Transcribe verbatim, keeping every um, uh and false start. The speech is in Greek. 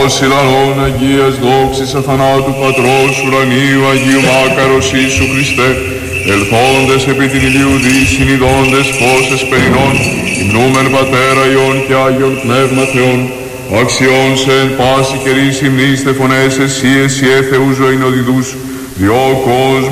Ως ηλανών Αγίας δόξης αθανάτου Πατρός ουρανίου Αγίου Μάκαρος Ιησού Χριστέ, ελθόντες επί την ηλίου δι, συνειδώντες φως εσπερινών, υμνούμεν Πατέρα Υιόν και Άγιον Πνεύμα Θεόν, αξιών σε εν πάση καιρής υμνήστε φωνές εσύ, εσύ ε Θεού ζωήν οδηδούς, διό κόσμο